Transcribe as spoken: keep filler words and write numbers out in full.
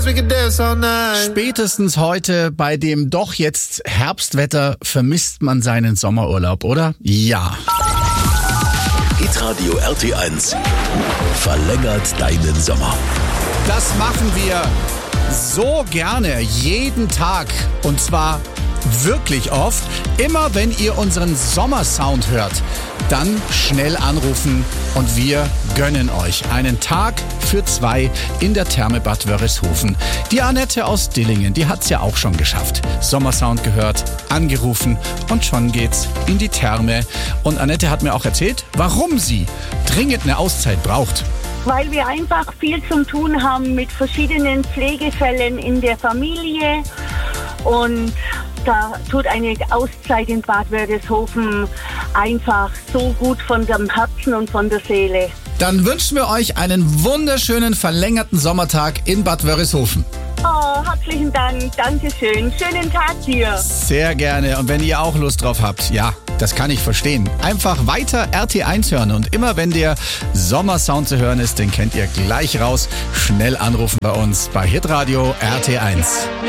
Spätestens heute bei dem doch jetzt Herbstwetter vermisst man seinen Sommerurlaub, oder? Ja. Hitradio R T eins verlängert deinen Sommer. Das machen wir so gerne, jeden Tag. Und zwar wirklich oft. Immer wenn ihr unseren Sommersound hört, dann schnell anrufen und wir gönnen euch einen Tag für zwei in der Therme Bad Wörishofen. Die Annette aus Dillingen, die hat's ja auch schon geschafft. Sommersound gehört, angerufen und schon geht's in die Therme. Und Annette hat mir auch erzählt, warum sie dringend eine Auszeit braucht. Weil wir einfach viel zu tun haben mit verschiedenen Pflegefällen in der Familie und da tut eine Auszeit in Bad Wörishofen einfach so gut von dem Herzen und von der Seele. Dann wünschen wir euch einen wunderschönen verlängerten Sommertag in Bad Wörishofen. Oh, herzlichen Dank, Dankeschön. Schönen Tag dir. Sehr gerne. Und wenn ihr auch Lust drauf habt, ja, das kann ich verstehen. Einfach weiter R T eins hören und immer wenn der Sommersound zu hören ist, den kennt ihr gleich raus. Schnell anrufen bei uns bei Hitradio R T eins.